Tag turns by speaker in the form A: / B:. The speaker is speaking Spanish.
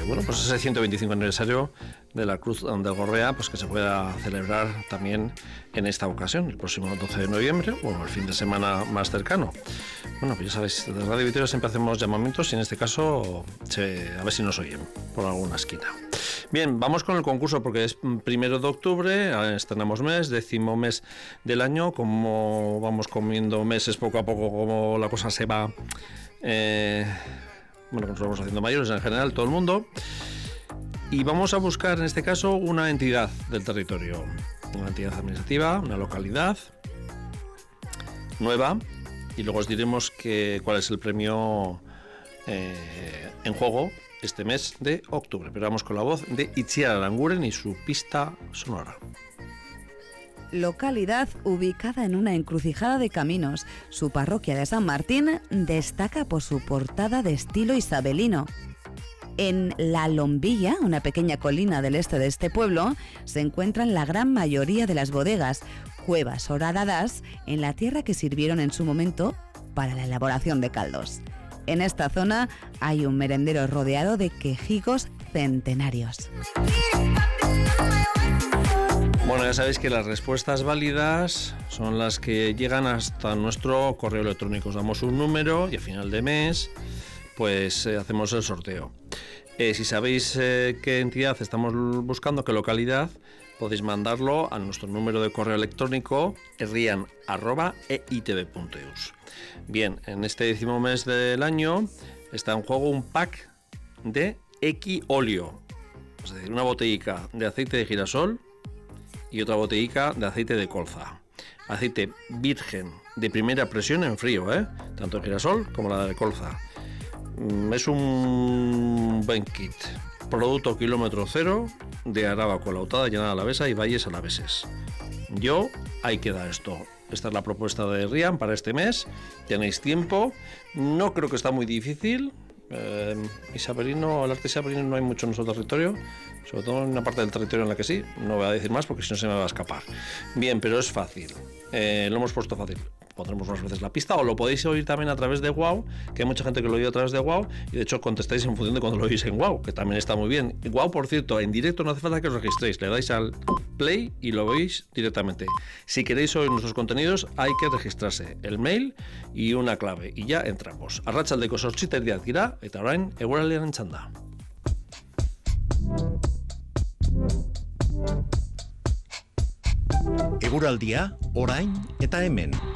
A: bueno, pues ese 125 aniversario de la Cruz del Gorrea, pues que se pueda celebrar también en esta ocasión, el próximo 12 de noviembre, bueno, el fin de semana más cercano. Bueno, pues ya sabéis, desde Radio Vitoria siempre hacemos llamamientos y en este caso a ver si nos oyen por alguna esquina. Bien, vamos con el concurso porque es 1 de octubre, estrenamos mes, 10º mes del año, como vamos comiendo meses poco a poco, como la cosa se va, bueno, nos vamos haciendo mayores en general, todo el mundo, y vamos a buscar en este caso una entidad del territorio, una entidad administrativa, una localidad nueva, y luego os diremos cuál es el premio en juego este mes de octubre. Pero vamos con la voz de Itziar Aranguren y su pista sonora.
B: Localidad ubicada en una encrucijada de caminos. Su parroquia de San Martín destaca por su portada de estilo isabelino. En La Lombilla, una pequeña colina del este de este pueblo, se encuentran la gran mayoría de las bodegas, cuevas horadadas en la tierra que sirvieron en su momento para la elaboración de caldos. En esta zona hay un merendero rodeado de quejigos centenarios.
A: Bueno, ya sabéis que las respuestas válidas son las que llegan hasta nuestro correo electrónico. Os damos un número y a final de mes pues hacemos el sorteo. Si sabéis qué entidad estamos buscando, qué localidad, podéis mandarlo a nuestro número de correo electrónico rian@eitv.eus. Bien, en este 10º mes del año está en juego un pack de equiolio, es decir, una botellica de aceite de girasol y otra botellica de aceite de colza. Aceite virgen de primera presión en frío, tanto de girasol como la de colza. Es un buen kit. Producto kilómetro cero de Arábago, Lautada, Llanada Alavesa y Valles Alaveses. Ahí queda esto. Esta es la propuesta de Rian para este mes. Tenéis tiempo. No creo que está muy difícil. El arte isabelino no hay mucho en nuestro territorio, sobre todo en una parte del territorio en la que sí. No voy a decir más porque si no se me va a escapar. Bien, pero es fácil. Lo hemos puesto fácil. Pondremos unas veces la pista, o lo podéis oír también a través de WOW, que hay mucha gente que lo oye a través de WOW, y de hecho contestáis en función de cuando lo oís en WOW, que también está muy bien. WOW, por cierto, en directo no hace falta que os registréis, le dais al play y lo veis directamente. Si queréis oír nuestros contenidos, hay que registrarse, el mail y una clave, y ya entramos. Arratsaldeko zortzita erdiak dira, eta orain eguraldiaren txanda.
C: Eguraldia, orain eta hemen.